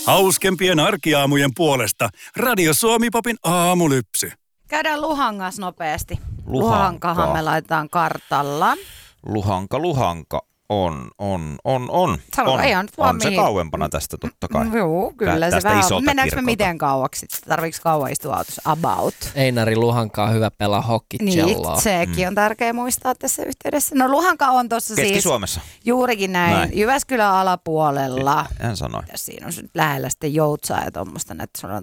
Hauskempien arkiaamujen puolesta Radio Suomi-popin aamulypsy. Käydään Luhangas nopeasti. Luhanka. Luhankahan me laitetaan kartalla. Luhanka on. On se kauempana tästä totta kai. Joo, kyllä tästä se vähän. isolta Mennäänkö me kirkolta. miten kauaksi? Tarviiko kauan istua autossa? About. Einari Luhanka on hyvä pelaa hokkicelloa. Niin, sekin on tärkeä muistaa tässä yhteydessä. No Luhanka on tuossa siis Keski-Suomessa. juurikin näin. Jyväskylän alapuolella. Hän sanoi. Siinä on nyt lähellä sitten Joutsaa ja tuommoista.